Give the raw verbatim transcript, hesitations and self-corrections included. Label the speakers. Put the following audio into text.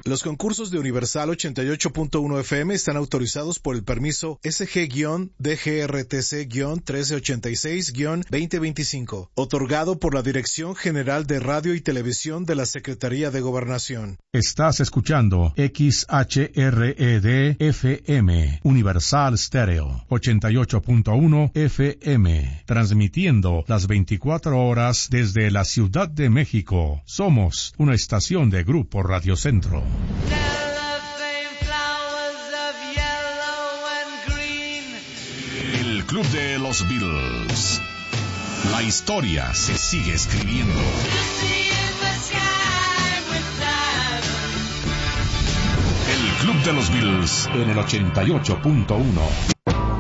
Speaker 1: Los concursos de Universal ochenta y ocho punto uno F M están autorizados por el permiso S G D G R T C trece ochenta y seis veinte veinticinco, otorgado por la Dirección General de Radio y Televisión de la Secretaría de Gobernación.
Speaker 2: Estás escuchando X H R E D F M, Universal Stereo, ochenta y ocho punto uno F M, transmitiendo las veinticuatro horas desde la Ciudad de México. Somos una estación de Grupo Radio Centro. El Club de los Beatles. La historia se sigue escribiendo. El Club de los Beatles en el ochenta y ocho punto uno.